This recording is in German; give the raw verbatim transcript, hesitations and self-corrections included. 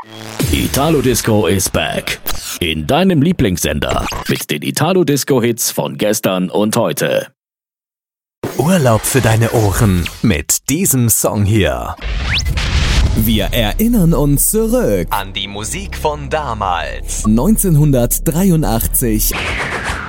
Italo Disco is back. In deinem Lieblingssender. Mit den Italo Disco Hits von gestern und heute. Urlaub für deine Ohren mit diesem Song hier. Wir erinnern uns zurück an die Musik von damals. neunzehnhundertdreiundachtzig.